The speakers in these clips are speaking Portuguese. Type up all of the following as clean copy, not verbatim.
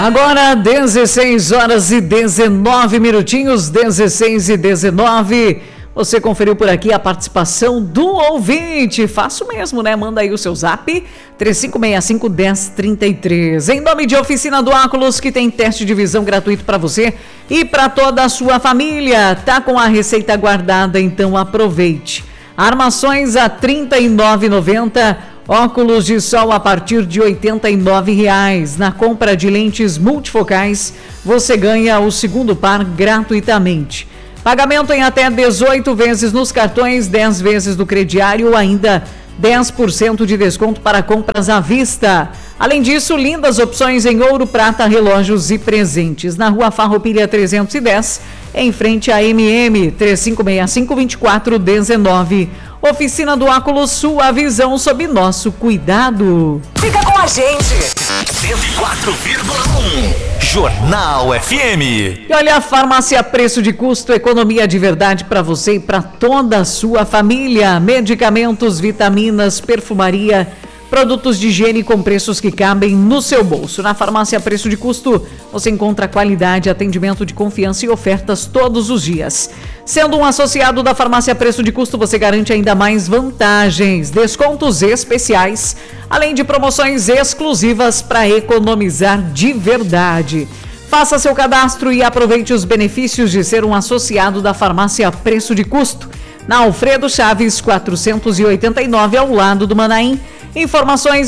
Agora 16 horas e 19 minutinhos, 16 e 19. Você conferiu por aqui a participação do ouvinte. Faço mesmo, né? Manda aí o seu zap, 3565-1033. Em nome de Oficina do Óculos, que tem teste de visão gratuito para você e para toda a sua família. Tá com a receita guardada, então aproveite. Armações a R$ 39,90. Óculos de sol a partir de R$ 89,00. Na compra de lentes multifocais, você ganha o segundo par gratuitamente. Pagamento em até 18 vezes nos cartões, 10 vezes do crediário ou ainda 10% de desconto para compras à vista. Além disso, lindas opções em ouro, prata, relógios e presentes. Na Rua Farroupilha 310, em frente à MM, 3565-2419. Oficina do Óculos, sua visão sob nosso cuidado. Fica com a gente! 104,1 Jornal FM. E olha, a farmácia Preço de Custo, economia de verdade para você e para toda a sua família. Medicamentos, vitaminas, perfumaria, produtos de higiene com preços que cabem no seu bolso. Na farmácia Preço de Custo, você encontra qualidade, atendimento de confiança e ofertas todos os dias. Sendo um associado da farmácia Preço de Custo, você garante ainda mais vantagens, descontos especiais, além de promoções exclusivas para economizar de verdade. Faça seu cadastro e aproveite os benefícios de ser um associado da farmácia Preço de Custo. Na Alfredo Chaves 489, ao lado do Manaim. Informações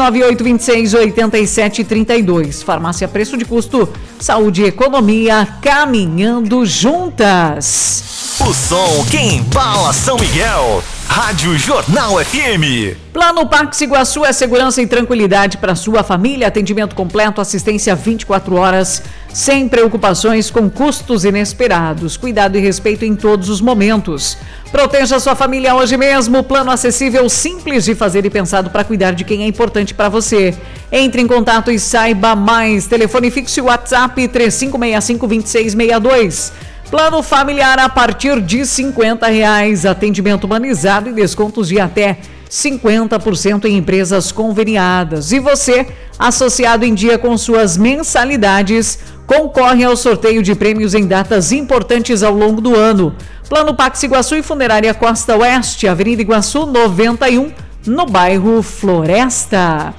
998268732. Farmácia Preço de Custo, saúde e economia caminhando juntas. O som que embala São Miguel. Rádio Jornal FM. Plano Pax Iguaçu é segurança e tranquilidade para sua família. Atendimento completo, assistência 24 horas, sem preocupações com custos inesperados. Cuidado e respeito em todos os momentos. Proteja sua família hoje mesmo. Plano acessível, simples de fazer e pensado para cuidar de quem é importante para você. Entre em contato e saiba mais. Telefone fixo e WhatsApp 3565-2662. Plano familiar a partir de R$ 50,00. Atendimento humanizado e descontos de até 50% em empresas conveniadas. E você, associado em dia com suas mensalidades, concorre ao sorteio de prêmios em datas importantes ao longo do ano. Plano Pax Iguaçu e Funerária Costa Oeste, Avenida Iguaçu 91, no bairro Floresta.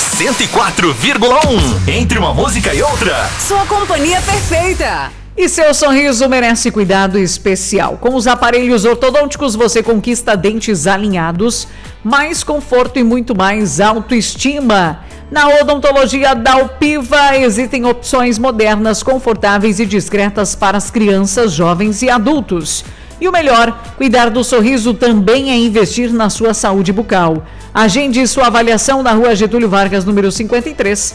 104,1. Entre uma música e outra, Sua companhia perfeita! E seu sorriso merece cuidado especial. Com os aparelhos ortodônticos você conquista dentes alinhados, mais conforto e muito mais autoestima. Na odontologia da Alpiva existem opções modernas, confortáveis e discretas para as crianças, jovens e adultos. E o melhor, cuidar do sorriso também é investir na sua saúde bucal. Agende sua avaliação na Rua Getúlio Vargas, número 53,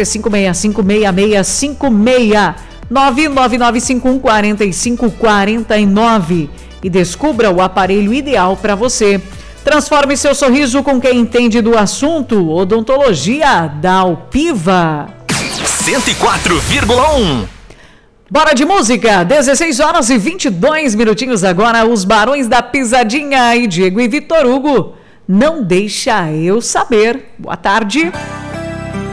3565-6656. 99951-4549 e descubra o aparelho ideal para você. Transforme seu sorriso com quem entende do assunto. Odontologia da Alpiva. 104,1. Bora de música, 16 horas e 22 minutinhos agora. Os Barões da Pisadinha e Diego e Vitor Hugo. Não deixa eu saber. Boa tarde.